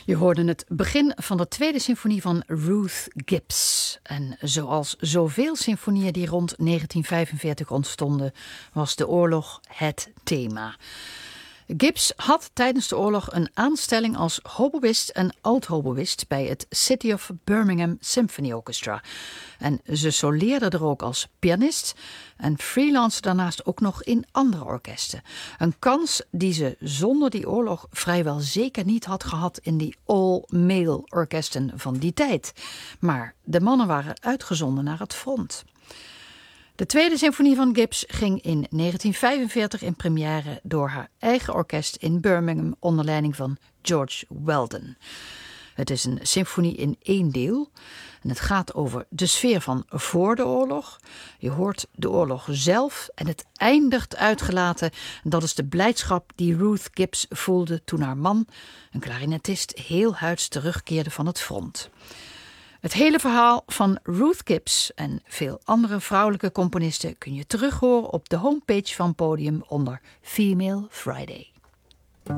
Je hoorde het begin van de tweede symfonie van Ruth Gibbs. En zoals zoveel symfonieën die rond 1945 ontstonden, was de oorlog het thema. Gibbs had tijdens de oorlog een aanstelling als hoboïst en alt-hoboïst bij het City of Birmingham Symphony Orchestra. En ze soleerde er ook als pianist en freelance daarnaast ook nog in andere orkesten. Een kans die ze zonder die oorlog vrijwel zeker niet had gehad in die all-male orkesten van die tijd. Maar de mannen waren uitgezonden naar het front. De tweede symfonie van Gibbs ging in 1945 in première door haar eigen orkest in Birmingham onder leiding van George Weldon. Het is een symfonie in 1 deel en het gaat over de sfeer van voor de oorlog. Je hoort de oorlog zelf en het eindigt uitgelaten. Dat is de blijdschap die Ruth Gibbs voelde toen haar man, een klarinetist, heel huids terugkeerde van het front. Het hele verhaal van Ruth Gibbs en veel andere vrouwelijke componisten kun je terughoren op de homepage van Podium onder Female Friday.